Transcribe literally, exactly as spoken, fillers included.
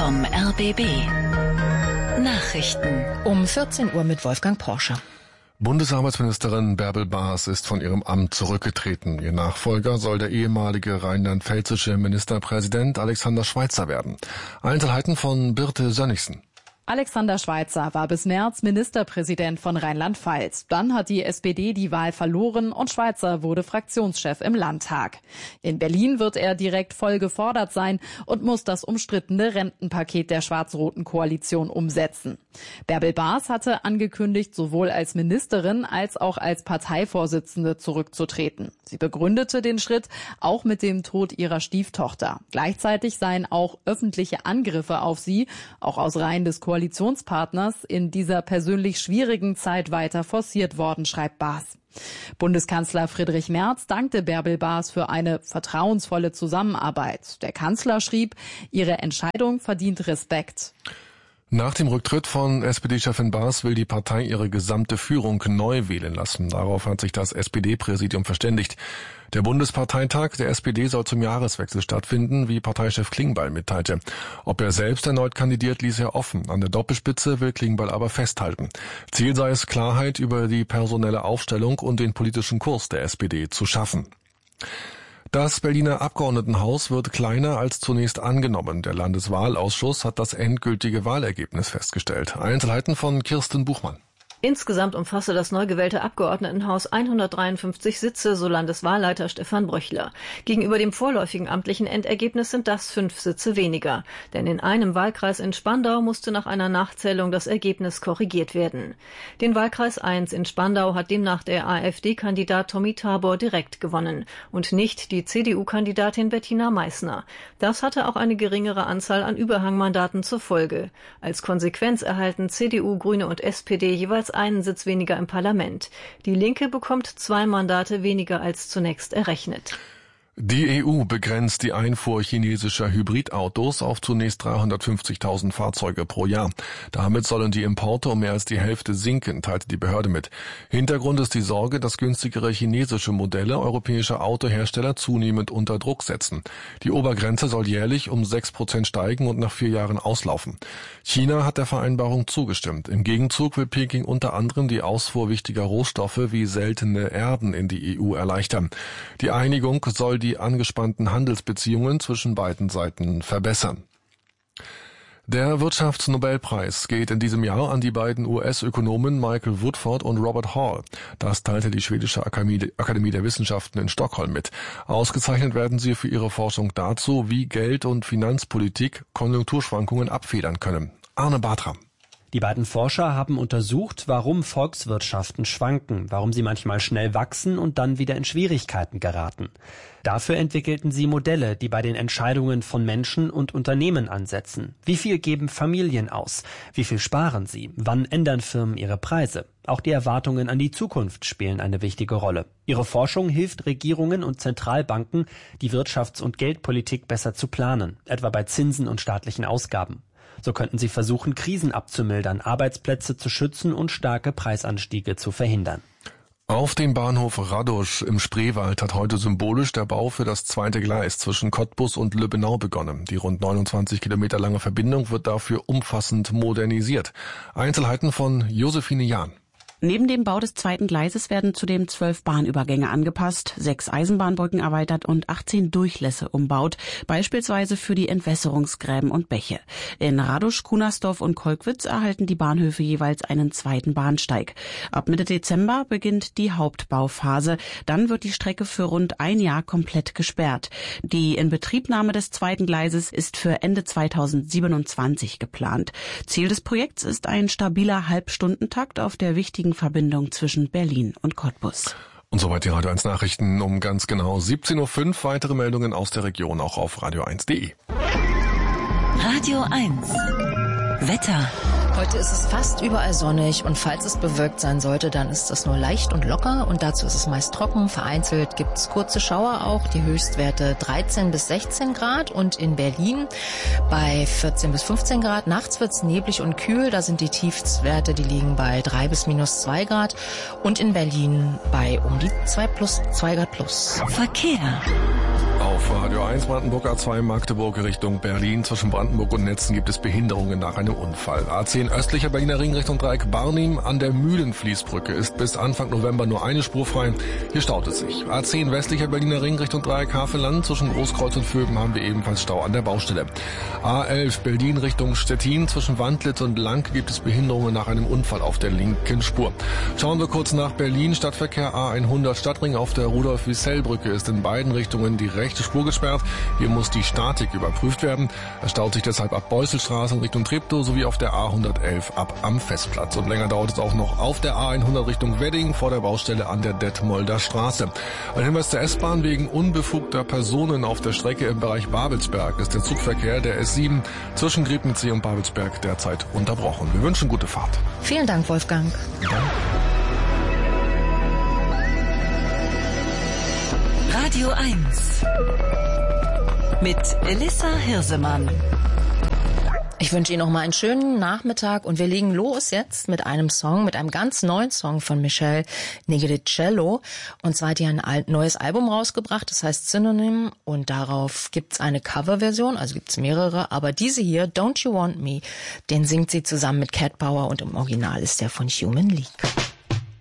vom R B B. Nachrichten um vierzehn Uhr mit Wolfgang Porsche. Bundesarbeitsministerin Bärbel Baas ist von ihrem Amt zurückgetreten. Ihr Nachfolger soll der ehemalige rheinland-pfälzische Ministerpräsident Alexander Schweitzer werden. Einzelheiten von Birte Sönnigsen. Alexander Schweitzer war bis März Ministerpräsident von Rheinland-Pfalz. Dann hat die S P D die Wahl verloren und Schweitzer wurde Fraktionschef im Landtag. In Berlin wird er direkt voll gefordert sein und muss das umstrittene Rentenpaket der schwarz-roten Koalition umsetzen. Bärbel Baas hatte angekündigt, sowohl als Ministerin als auch als Parteivorsitzende zurückzutreten. Sie begründete den Schritt auch mit dem Tod ihrer Stieftochter. Gleichzeitig seien auch öffentliche Angriffe auf sie, auch aus Reihen des Koalitionspartners, in dieser persönlich schwierigen Zeit weiter forciert worden, schreibt Baas. Bundeskanzler Friedrich Merz dankte Bärbel Baas für eine vertrauensvolle Zusammenarbeit. Der Kanzler schrieb, ihre Entscheidung verdient Respekt. Nach dem Rücktritt von S P D-Chefin Baas will die Partei ihre gesamte Führung neu wählen lassen. Darauf hat sich das S P D-Präsidium verständigt. Der Bundesparteitag der S P D soll zum Jahreswechsel stattfinden, wie Parteichef Klingbeil mitteilte. Ob er selbst erneut kandidiert, ließ er offen. An der Doppelspitze will Klingbeil aber festhalten. Ziel sei es, Klarheit über die personelle Aufstellung und den politischen Kurs der S P D zu schaffen. Das Berliner Abgeordnetenhaus wird kleiner als zunächst angenommen. Der Landeswahlausschuss hat das endgültige Wahlergebnis festgestellt. Einzelheiten von Kirsten Buchmann. Insgesamt umfasste das neu gewählte Abgeordnetenhaus hundertdreiundfünfzig Sitze, so Landeswahlleiter Stefan Bröchler. Gegenüber dem vorläufigen amtlichen Endergebnis sind das fünf Sitze weniger. Denn in einem Wahlkreis in Spandau musste nach einer Nachzählung das Ergebnis korrigiert werden. Den Wahlkreis eins in Spandau hat demnach der AfD-Kandidat Tommy Tabor direkt gewonnen und nicht die C D U-Kandidatin Bettina Meissner. Das hatte auch eine geringere Anzahl an Überhangmandaten zur Folge. Als Konsequenz erhalten C D U, Grüne und S P D jeweils einen Sitz weniger im Parlament. Die Linke bekommt zwei Mandate weniger als zunächst errechnet. Die E U begrenzt die Einfuhr chinesischer Hybridautos auf zunächst dreihundertfünfzigtausend Fahrzeuge pro Jahr. Damit sollen die Importe um mehr als die Hälfte sinken, teilte die Behörde mit. Hintergrund ist die Sorge, dass günstigere chinesische Modelle europäischer Autohersteller zunehmend unter Druck setzen. Die Obergrenze soll jährlich um sechs Prozent steigen und nach vier Jahren auslaufen. China hat der Vereinbarung zugestimmt. Im Gegenzug will Peking unter anderem die Ausfuhr wichtiger Rohstoffe wie seltene Erden in die E U erleichtern. Die Einigung soll die die angespannten Handelsbeziehungen zwischen beiden Seiten verbessern. Der Wirtschaftsnobelpreis geht in diesem Jahr an die beiden U S-Ökonomen Michael Woodford und Robert Hall. Das teilte die schwedische Akademie der Wissenschaften in Stockholm mit. Ausgezeichnet werden sie für ihre Forschung dazu, wie Geld- und Finanzpolitik Konjunkturschwankungen abfedern können. Arne Bartram. Die beiden Forscher haben untersucht, warum Volkswirtschaften schwanken, warum sie manchmal schnell wachsen und dann wieder in Schwierigkeiten geraten. Dafür entwickelten sie Modelle, die bei den Entscheidungen von Menschen und Unternehmen ansetzen. Wie viel geben Familien aus? Wie viel sparen sie? Wann ändern Firmen ihre Preise? Auch die Erwartungen an die Zukunft spielen eine wichtige Rolle. Ihre Forschung hilft Regierungen und Zentralbanken, die Wirtschafts- und Geldpolitik besser zu planen, etwa bei Zinsen und staatlichen Ausgaben. So könnten sie versuchen, Krisen abzumildern, Arbeitsplätze zu schützen und starke Preisanstiege zu verhindern. Auf dem Bahnhof Radosch im Spreewald hat heute symbolisch der Bau für das zweite Gleis zwischen Cottbus und Lübbenau begonnen. Die rund neunundzwanzig Kilometer lange Verbindung wird dafür umfassend modernisiert. Einzelheiten von Josephine Jahn. Neben dem Bau des zweiten Gleises werden zudem zwölf Bahnübergänge angepasst, sechs Eisenbahnbrücken erweitert und achtzehn Durchlässe umbaut, beispielsweise für die Entwässerungsgräben und Bäche. In Radosch, Kunersdorf und Kolkwitz erhalten die Bahnhöfe jeweils einen zweiten Bahnsteig. Ab Mitte Dezember beginnt die Hauptbauphase. Dann wird die Strecke für rund ein Jahr komplett gesperrt. Die Inbetriebnahme des zweiten Gleises ist für Ende zweitausendsiebenundzwanzig geplant. Ziel des Projekts ist ein stabiler Halbstundentakt auf der wichtigen Verbindung zwischen Berlin und Cottbus. Und soweit die Radio eins Nachrichten um ganz genau siebzehn Uhr fünf. Weitere Meldungen aus der Region auch auf radio eins punkt de. Radio eins Wetter. Heute ist es fast überall sonnig und falls es bewölkt sein sollte, dann ist es nur leicht und locker und dazu ist es meist trocken. Vereinzelt gibt es kurze Schauer auch, die Höchstwerte dreizehn bis sechzehn Grad und in Berlin bei vierzehn bis fünfzehn Grad. Nachts wird es neblig und kühl, da sind die Tiefstwerte, die liegen bei drei bis minus zwei Grad und in Berlin bei um die zwei plus zwei Grad plus. Verkehr. Auf Radio eins Brandenburg A zwei Magdeburg Richtung Berlin. Zwischen Brandenburg und Netzen gibt es Behinderungen nach einem Unfall. A zehn östlicher Berliner Ring Richtung Dreieck Barnim an der Mühlenfließbrücke ist bis Anfang November nur eine Spur frei. Hier staut es sich. A zehn westlicher Berliner Ring Richtung Dreieck Havelland. Zwischen Großkreuz und Vöben haben wir ebenfalls Stau an der Baustelle. A elf Berlin Richtung Stettin. Zwischen Wandlitz und Lank gibt es Behinderungen nach einem Unfall auf der linken Spur. Schauen wir kurz nach Berlin. Stadtverkehr A hundert Stadtring auf der Rudolf-Wissell-Brücke ist in beiden Richtungen die rechte Spur gesperrt. Hier muss die Statik überprüft werden. Es staut sich deshalb ab Beusselstraße in Richtung Treptow sowie auf der A hundertelf ab am Festplatz. Und länger dauert es auch noch auf der A hundert Richtung Wedding vor der Baustelle an der Detmolder Straße. Ein Hinweis zur S-Bahn: wegen unbefugter Personen auf der Strecke im Bereich Babelsberg ist der Zugverkehr der S sieben zwischen Griebnitzsee und Babelsberg derzeit unterbrochen. Wir wünschen gute Fahrt. Vielen Dank, Wolfgang. Ja. Radio eins mit Elissa Hirsemann. Ich wünsche Ihnen noch mal einen schönen Nachmittag und wir legen los jetzt mit einem Song, mit einem ganz neuen Song von Michelle Negricello. Und zwar hat die ein neues Album rausgebracht, das heißt Synonym, und darauf gibt's eine Coverversion, also gibt's mehrere, aber diese hier, Don't You Want Me, den singt sie zusammen mit Cat Power und im Original ist der von Human League.